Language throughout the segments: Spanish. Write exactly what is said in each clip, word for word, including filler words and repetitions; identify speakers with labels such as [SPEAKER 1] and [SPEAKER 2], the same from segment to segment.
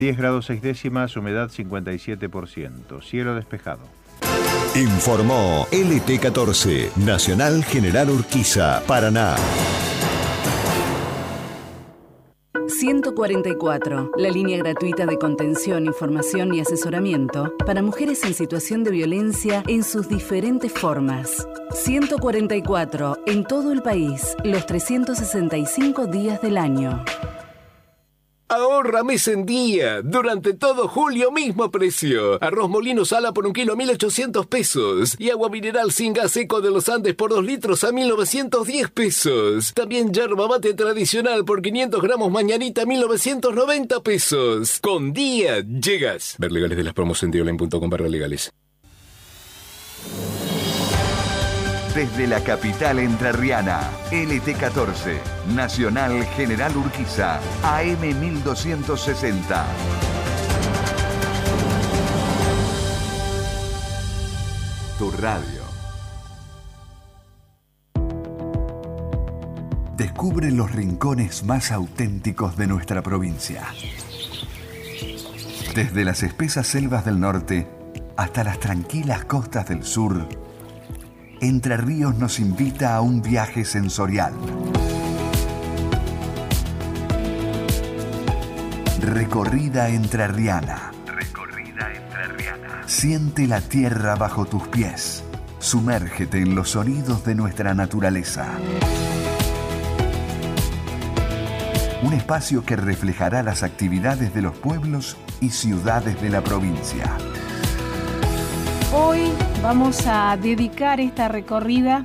[SPEAKER 1] diez grados seis décimas, humedad cincuenta y siete por ciento, cielo despejado.
[SPEAKER 2] Informó L T catorce, Nacional General Urquiza, Paraná.
[SPEAKER 3] ciento cuarenta y cuatro, la línea gratuita de contención, información y asesoramiento para mujeres en situación de violencia en sus diferentes formas. ciento cuarenta y cuatro, en todo el país, los trescientos sesenta y cinco días del año.
[SPEAKER 4] Ahorra mes en día. Durante todo julio, mismo precio. Arroz molino sala por un kilo a mil ochocientos pesos. Y agua mineral sin gas seco de los Andes por dos litros a mil novecientos diez pesos. También yerba mate tradicional por quinientos gramos mañanita a mil novecientos noventa pesos. Con día llegas. Ver legales de las promos en dioline punto com barra legales.
[SPEAKER 2] Desde la capital entrerriana, L T catorce, Nacional General Urquiza, A M mil doscientos sesenta. Tu radio. Descubre los rincones más auténticos de nuestra provincia. Desde las espesas selvas del norte hasta las tranquilas costas del sur, Entre Ríos nos invita a un viaje sensorial. Recorrida entrerriana. Recorrida entrerriana. Siente la tierra bajo tus pies. Sumérgete en los sonidos de nuestra naturaleza. Un espacio que reflejará las actividades de los pueblos y ciudades de la provincia.
[SPEAKER 5] Hoy vamos a dedicar esta recorrida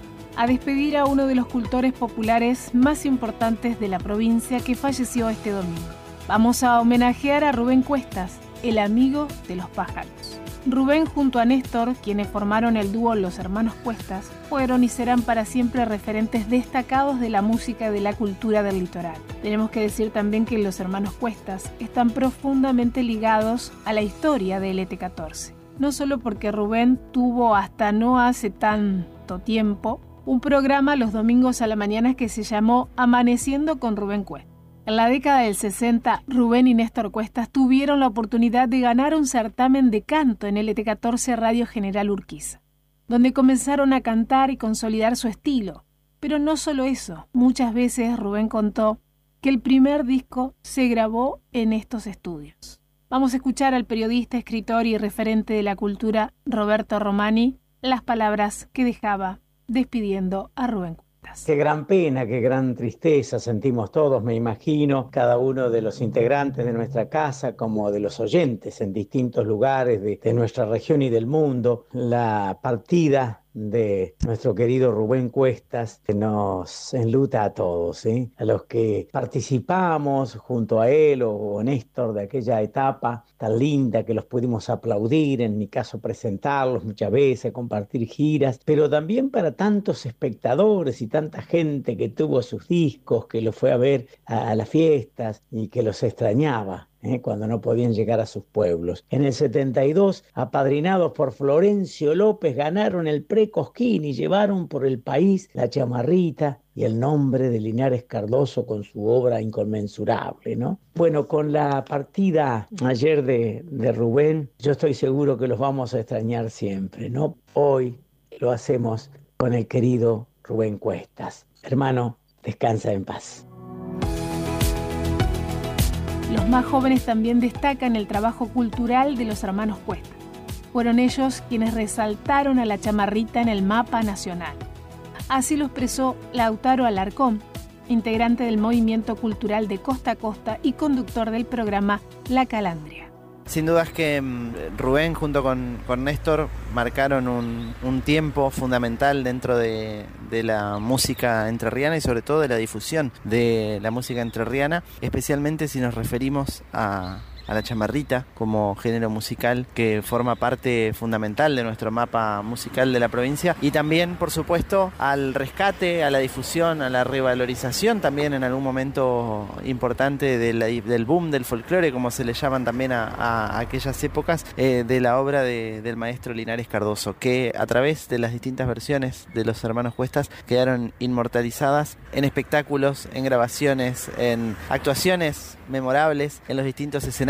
[SPEAKER 5] a despedir a uno de los cultores populares más importantes de la provincia que falleció este domingo. Vamos a homenajear a Rubén Cuestas, el amigo de los pájaros. Rubén junto a Néstor, quienes formaron el dúo Los Hermanos Cuestas, fueron y serán para siempre referentes destacados de la música y de la cultura del litoral. Tenemos que decir también que Los Hermanos Cuestas están profundamente ligados a la historia de L T catorce. No solo porque Rubén tuvo hasta no hace tanto tiempo un programa los domingos a la mañana que se llamó Amaneciendo con Rubén Cuestas. En la década del sesenta, Rubén y Néstor Cuestas tuvieron la oportunidad de ganar un certamen de canto en L T catorce Radio General Urquiza, donde comenzaron a cantar y consolidar su estilo. Pero no solo eso, muchas veces Rubén contó que el primer disco se grabó en estos estudios. Vamos a escuchar al periodista, escritor y referente de la cultura Roberto Romani las palabras que dejaba despidiendo a Rubén Cuestas.
[SPEAKER 6] Qué gran pena, qué gran tristeza sentimos todos, me imagino, cada uno de los integrantes de nuestra casa como de los oyentes en distintos lugares de, de nuestra región y del mundo. La partida de nuestro querido Rubén Cuestas que nos enluta a todos, ¿eh? A los que participamos junto a él o Néstor de aquella etapa tan linda que los pudimos aplaudir, en mi caso presentarlos muchas veces, compartir giras, pero también para tantos espectadores y tanta gente que tuvo sus discos, que los fue a ver a, a las fiestas y que los extrañaba. ¿Eh? Cuando no podían llegar a sus pueblos. En el setenta y dos, apadrinados por Florencio López, ganaron el Pre-Cosquín y llevaron por el país la chamarrita y el nombre de Linares Cardoso con su obra inconmensurable, ¿no? Bueno, con la partida ayer de, de Rubén, yo estoy seguro que los vamos a extrañar siempre, ¿no? Hoy lo hacemos con el querido Rubén Cuestas. Hermano, descansa en paz.
[SPEAKER 5] Los más jóvenes también destacan el trabajo cultural de los hermanos Cuestas. Fueron ellos quienes resaltaron a la chamarrita en el mapa nacional. Así lo expresó Lautaro Alarcón, integrante del movimiento cultural de Costa a Costa y conductor del programa La Calandria.
[SPEAKER 7] Sin duda es que Rubén junto con, con Néstor marcaron un, un tiempo fundamental dentro de, de la música entrerriana y sobre todo de la difusión de la música entrerriana, especialmente si nos referimos a, a la chamarrita como género musical que forma parte fundamental de nuestro mapa musical de la provincia, y también por supuesto al rescate, a la difusión, a la revalorización también en algún momento importante de la, del boom del folclore, como se le llaman también a, a aquellas épocas, eh, de la obra de, del maestro Linares Cardoso, que a través de las distintas versiones de los hermanos Cuestas quedaron inmortalizadas en espectáculos, en grabaciones, en actuaciones memorables en los distintos escenarios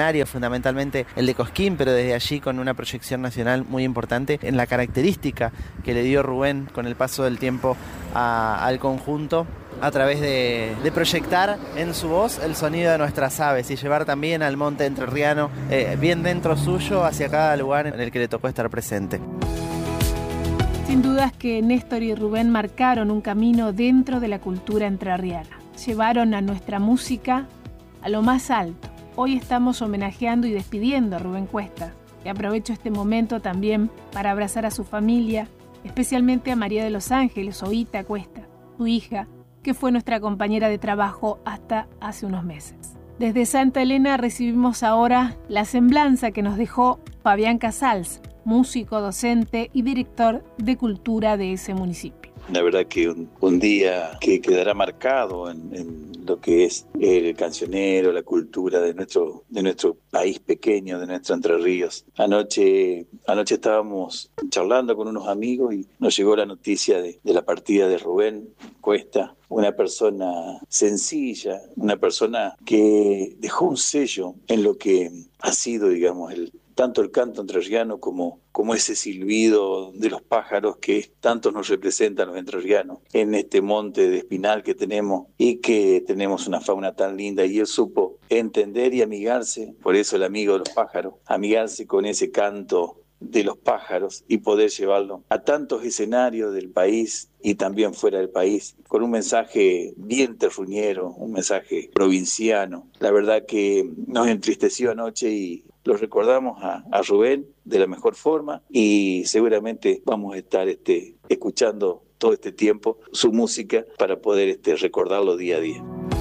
[SPEAKER 7] escenarios, fundamentalmente el de Cosquín, pero desde allí con una proyección nacional muy importante en la característica que le dio Rubén con el paso del tiempo a, al conjunto, a través de, de proyectar en su voz el sonido de nuestras aves y llevar también al monte entrerriano eh, bien dentro suyo hacia cada lugar en el que le tocó estar presente.
[SPEAKER 5] Sin dudas que Néstor y Rubén marcaron un camino dentro de la cultura entrerriana. Llevaron a nuestra música a lo más alto. Hoy estamos homenajeando y despidiendo a Rubén Cuesta. Y aprovecho este momento también para abrazar a su familia, especialmente a María de los Ángeles, Oita Cuesta, su hija, que fue nuestra compañera de trabajo hasta hace unos meses. Desde Santa Elena recibimos ahora la semblanza que nos dejó Fabián Casals, músico, docente y director de cultura de ese municipio.
[SPEAKER 8] La verdad que un, un día que quedará marcado en, en lo que es el cancionero, la cultura de nuestro, de nuestro país pequeño, de nuestro Entre Ríos. Anoche, anoche estábamos charlando con unos amigos y nos llegó la noticia de, de la partida de Rubén Cuesta, una persona sencilla, una persona que dejó un sello en lo que ha sido, digamos, el tanto el canto entrerriano como, como ese silbido de los pájaros que tanto nos representan los entrerrianos en este monte de espinal que tenemos y que tenemos una fauna tan linda, y él supo entender y amigarse, por eso el amigo de los pájaros, amigarse con ese canto de los pájaros y poder llevarlo a tantos escenarios del país y también fuera del país, con un mensaje bien terruñero, un mensaje provinciano. La verdad que nos entristeció anoche y lo recordamos a, a Rubén de la mejor forma, y seguramente vamos a estar este, escuchando todo este tiempo su música para poder este, recordarlo día a día.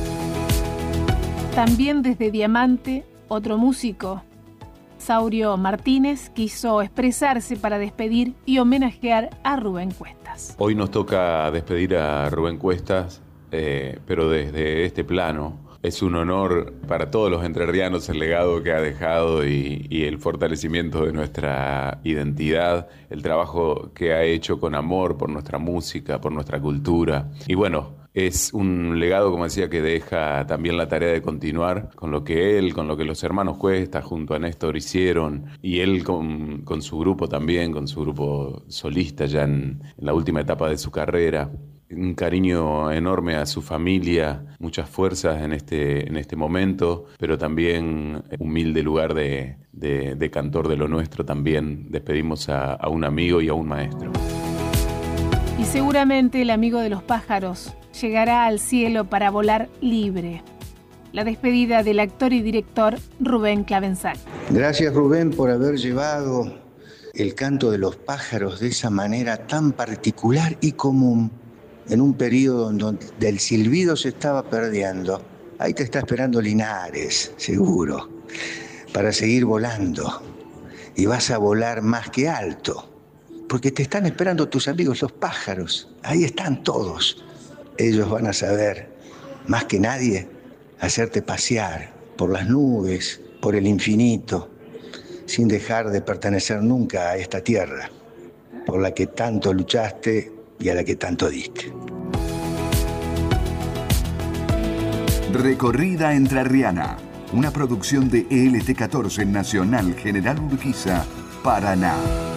[SPEAKER 5] También desde Diamante, otro músico, Saurio Martínez, quiso expresarse para despedir y homenajear a Rubén Cuestas.
[SPEAKER 9] Hoy nos toca despedir a Rubén Cuestas, eh, pero desde este plano. Es un honor para todos los entrerrianos el legado que ha dejado y, y el fortalecimiento de nuestra identidad, el trabajo que ha hecho con amor por nuestra música, por nuestra cultura. Y bueno, es un legado, como decía, que deja también la tarea de continuar con lo que él, con lo que los hermanos Cuesta junto a Néstor hicieron, y él con, con su grupo también, con su grupo solista ya en, en la última etapa de su carrera. Un cariño enorme a su familia, muchas fuerzas en este, en este momento, pero también humilde lugar de, de, de cantor de lo nuestro. También despedimos a, a un amigo y a un maestro.
[SPEAKER 5] Y seguramente el amigo de los pájaros llegará al cielo para volar libre. La despedida del actor y director Rubén Clavenzal.
[SPEAKER 10] Gracias, Rubén, por haber llevado el canto de los pájaros de esa manera tan particular y común, en un periodo donde el silbido se estaba perdiendo. Ahí te está esperando Linares, seguro, para seguir volando. Y vas a volar más que alto, porque te están esperando tus amigos los pájaros. Ahí están todos. Ellos van a saber, más que nadie, hacerte pasear por las nubes, por el infinito, sin dejar de pertenecer nunca a esta tierra, por la que tanto luchaste y a la que tanto diste.
[SPEAKER 2] Recorrida Entrerriana, una producción de E L T catorce Nacional General Urquiza, Paraná.